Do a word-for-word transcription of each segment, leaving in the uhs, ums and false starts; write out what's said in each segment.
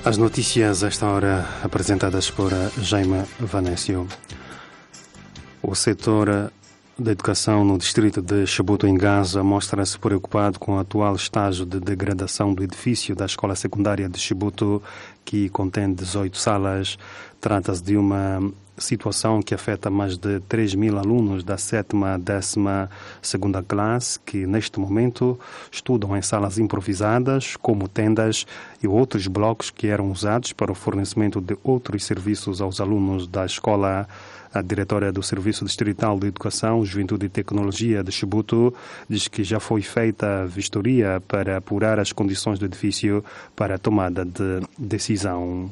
As notícias a esta hora apresentadas por Jaime Vanécio. O setor da educação no distrito de Chibuto, em Gaza, mostra-se preocupado com o atual estágio de degradação do edifício da escola secundária de Chibuto, que contém dezoito salas. Trata-se de uma situação que afeta mais de três mil alunos da sétima à décima segunda classe, que neste momento estudam em salas improvisadas, como tendas e outros blocos que eram usados para o fornecimento de outros serviços aos alunos da escola. A diretora do Serviço Distrital de Educação, Juventude e Tecnologia de Chibuto diz que já foi feita a vistoria para apurar as condições do edifício para a tomada de decisão.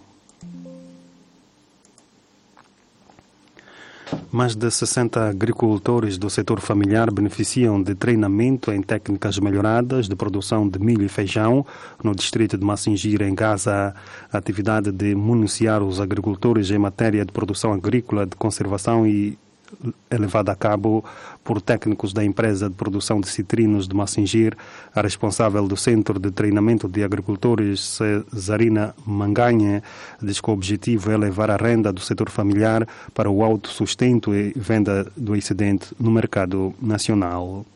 Mais de sessenta agricultores do setor familiar beneficiam de treinamento em técnicas melhoradas de produção de milho e feijão no distrito de Massingira, em Gaza. A atividade de municiar os agricultores em matéria de produção agrícola, de conservação e é levada a cabo por técnicos da empresa de produção de citrinos de Massingir. A responsável do Centro de Treinamento de Agricultores, Cesarina Manganha, diz que o objetivo é levar a renda do setor familiar para o autossustento e venda do excedente no mercado nacional.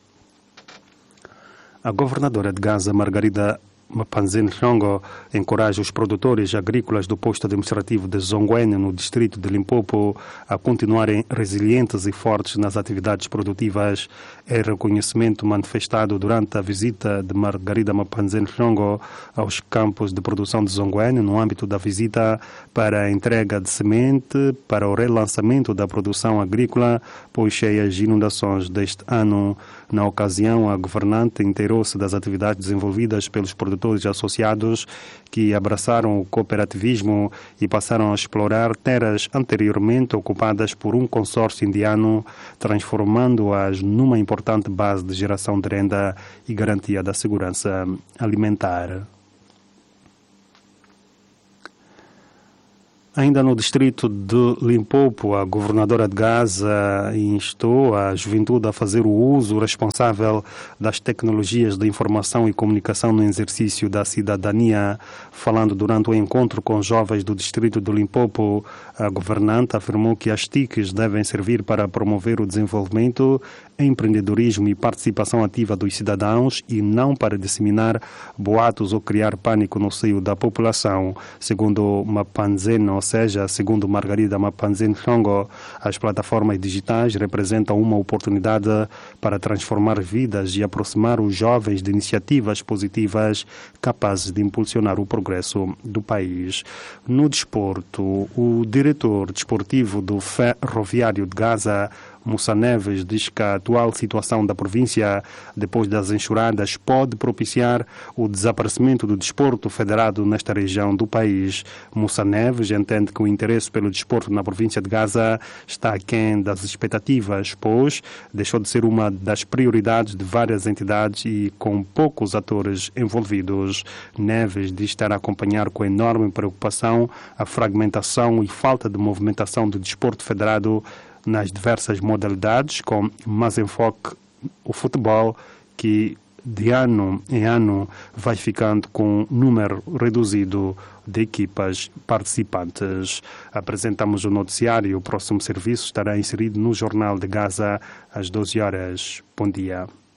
A governadora de Gaza, Margarida Mapanzen Hlongo, encoraja os produtores agrícolas do posto administrativo de Zongwen, no distrito de Limpopo, a continuarem resilientes e fortes nas atividades produtivas. É reconhecimento manifestado durante a visita de Margarida Mapanzen Hlongo aos campos de produção de Zongwen, no âmbito da visita para a entrega de semente para o relançamento da produção agrícola, pois cheias inundações deste ano. Na ocasião, a governante inteirou-se das atividades desenvolvidas pelos produtores associados que abraçaram o cooperativismo e passaram a explorar terras anteriormente ocupadas por um consórcio indiano, transformando-as numa importante base de geração de renda e garantia da segurança alimentar. Ainda no distrito de Limpopo, a governadora de Gaza instou a juventude a fazer o uso responsável das tecnologias de informação e comunicação no exercício da cidadania. Falando durante o encontro com jovens do distrito de Limpopo, a governante afirmou que as T I Cs devem servir para promover o desenvolvimento, empreendedorismo e participação ativa dos cidadãos e não para disseminar boatos ou criar pânico no seio da população. Segundo Mapanzen, ou seja, segundo Margarida Mapanzen Hlongo, as plataformas digitais representam uma oportunidade para transformar vidas e aproximar os jovens de iniciativas positivas capazes de impulsionar o progresso do país. No desporto, o diretor desportivo do Ferroviário de Gaza, Moussa Neves, diz que a atual situação da província, depois das enxurradas, pode propiciar o desaparecimento do desporto federado nesta região do país. Moussa Neves entende que o interesse pelo desporto na província de Gaza está aquém das expectativas, pois deixou de ser uma das prioridades de várias entidades e com poucos atores envolvidos. Neves diz estar a acompanhar com enorme preocupação a fragmentação e falta de movimentação do desporto federado nas diversas modalidades, com mais enfoque o futebol, que de ano em ano vai ficando com um número reduzido de equipas participantes. Apresentamos o noticiário. O próximo serviço estará inserido no Jornal de Gaza às doze horas. Bom dia.